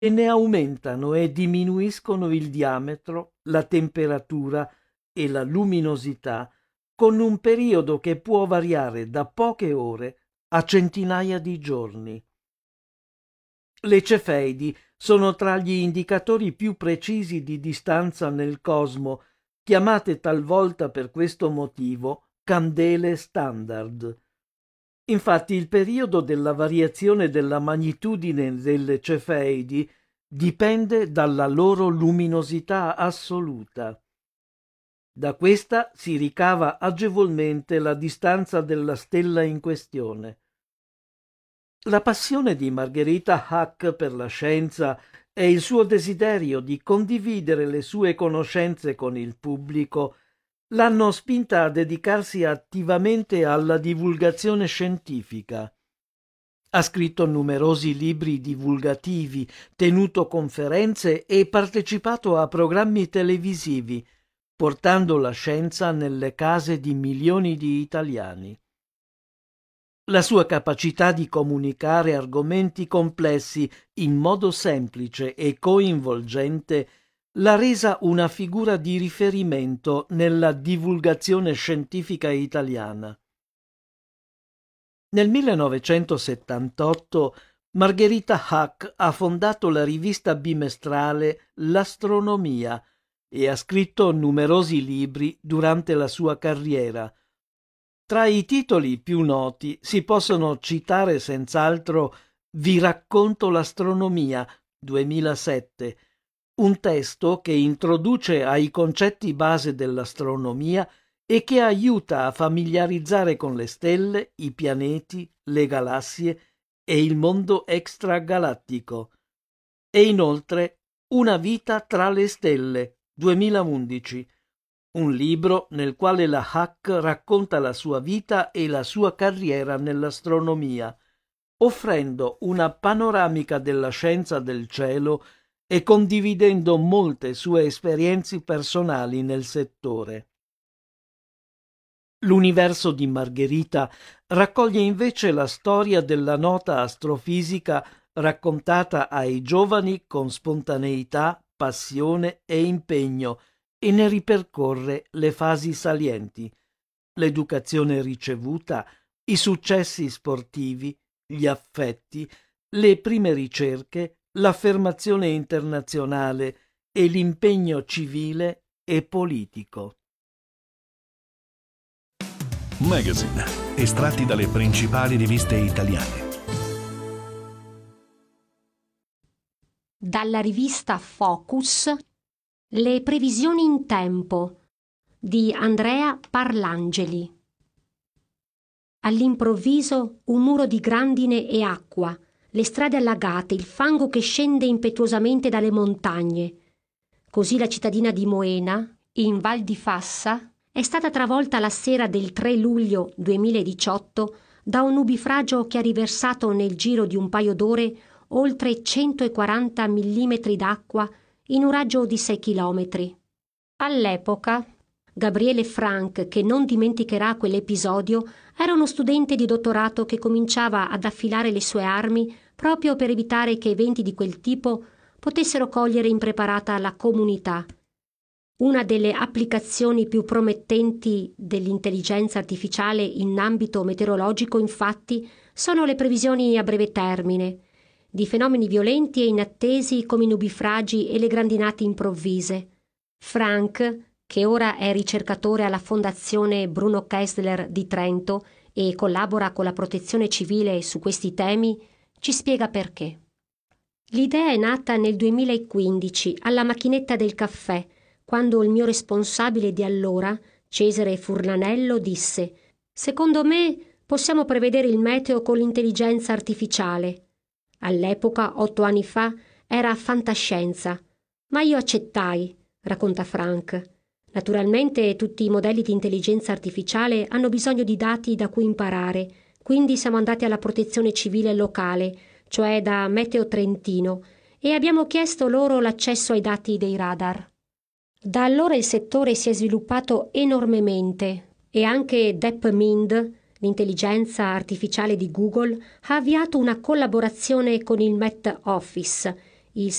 e ne aumentano e diminuiscono il diametro, la temperatura e la luminosità con un periodo che può variare da poche ore a centinaia di giorni. Le cefeidi sono tra gli indicatori più precisi di distanza nel cosmo, chiamate talvolta per questo motivo candele standard. Infatti il periodo della variazione della magnitudine delle cefeidi dipende dalla loro luminosità assoluta. Da questa si ricava agevolmente la distanza della stella in questione. La passione di Margherita Hack per la scienza e il suo desiderio di condividere le sue conoscenze con il pubblico l'hanno spinta a dedicarsi attivamente alla divulgazione scientifica. Ha scritto numerosi libri divulgativi, tenuto conferenze e partecipato a programmi televisivi, portando la scienza nelle case di milioni di italiani. La sua capacità di comunicare argomenti complessi in modo semplice e coinvolgente l'ha resa una figura di riferimento nella divulgazione scientifica italiana. Nel 1978 Margherita Hack ha fondato la rivista bimestrale L'Astronomia e ha scritto numerosi libri durante la sua carriera. Tra i titoli più noti si possono citare senz'altro Vi racconto l'astronomia 2007, un testo che introduce ai concetti base dell'astronomia e che aiuta a familiarizzare con le stelle, i pianeti, le galassie e il mondo extragalattico. E inoltre Una vita tra le stelle 2011, un libro nel quale la Hack racconta la sua vita e la sua carriera nell'astronomia, offrendo una panoramica della scienza del cielo e condividendo molte sue esperienze personali nel settore. L'universo di Margherita raccoglie invece la storia della nota astrofisica raccontata ai giovani con spontaneità, passione e impegno, e ne ripercorre le fasi salienti: l'educazione ricevuta, i successi sportivi, gli affetti, le prime ricerche, l'affermazione internazionale e l'impegno civile e politico. Magazine, estratti dalle principali riviste italiane. Dalla rivista Focus, Le previsioni in tempo di Andrea Parlangeli. All'improvviso un muro di grandine e acqua, le strade allagate, il fango che scende impetuosamente dalle montagne. Così la cittadina di Moena, in Val di Fassa, è stata travolta la sera del 3 luglio 2018 da un nubifragio che ha riversato nel giro di un paio d'ore oltre 140 millimetri d'acqua in un raggio di 6 chilometri. All'epoca, Gabriele Frank, che non dimenticherà quell'episodio, era uno studente di dottorato che cominciava ad affilare le sue armi proprio per evitare che eventi di quel tipo potessero cogliere impreparata la comunità. Una delle applicazioni più promettenti dell'intelligenza artificiale in ambito meteorologico, infatti, sono le previsioni a breve termine di fenomeni violenti e inattesi come i nubifragi e le grandinate improvvise. Frank, che ora è ricercatore alla Fondazione Bruno Kessler di Trento e collabora con la Protezione Civile su questi temi, ci spiega perché. L'idea è nata nel 2015 alla macchinetta del caffè, quando il mio responsabile di allora, Cesare Furlanello, disse: «Secondo me possiamo prevedere il meteo con l'intelligenza artificiale». All'epoca, 8 anni fa, era fantascienza, ma io accettai, racconta Frank. Naturalmente tutti i modelli di intelligenza artificiale hanno bisogno di dati da cui imparare, quindi siamo andati alla Protezione Civile locale, cioè da Meteo Trentino, e abbiamo chiesto loro l'accesso ai dati dei radar. Da allora il settore si è sviluppato enormemente e anche DeepMind, l'intelligenza artificiale di Google, ha avviato una collaborazione con il Met Office il